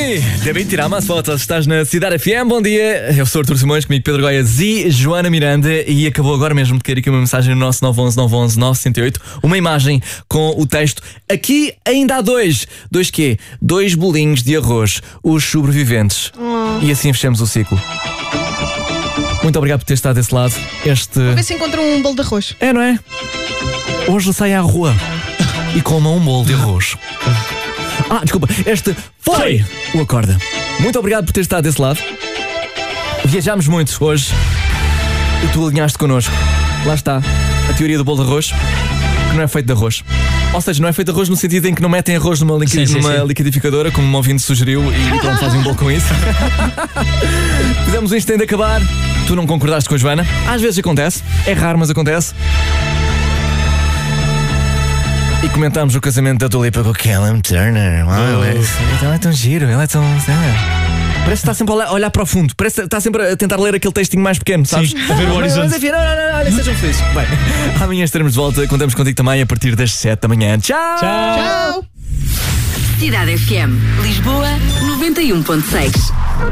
Oi, devem tirar mais fotos. Estás na Cidade FM, bom dia. Eu sou Artur Simões, comigo Pedro Goiás e Joana Miranda. E acabou agora mesmo de cair aqui uma mensagem no nosso 911-911-968. Uma imagem com o texto: aqui ainda há dois. Dois quê? 2 bolinhos de arroz. Os sobreviventes. E assim fechamos o ciclo. Muito obrigado por ter estado desse lado. Vou ver se encontram um bolo de arroz. É, não é? Hoje sai à rua e coma um bolo de arroz. Desculpa, este foi o Acorda. Muito obrigado por ter estado desse lado. Viajámos muito hoje e tu alinhaste connosco. Lá está, a teoria do bolo de arroz, que não é feito de arroz. Ou seja, não é feito de arroz no sentido em que não metem arroz numa liquidificadora, como o meu ouvinte sugeriu, e pronto, fazem um bolo com isso. Fizemos isto tem de acabar. Tu não concordaste com a Joana? Às vezes acontece, é raro, mas acontece. E comentámos o casamento da Dua Lipa com o Callum Turner. Ele é tão giro, ele é tão... Parece que está sempre a olhar para o fundo. Parece que está sempre a tentar ler aquele textinho mais pequeno, sabes? Sim, a ver o horizonte. Mas enfim, não, sejam felizes. Bem, amanhã estaremos de volta. Contamos contigo também a partir das 7 da manhã. Tchau! Tchau! Cidade FM, Lisboa 91.6.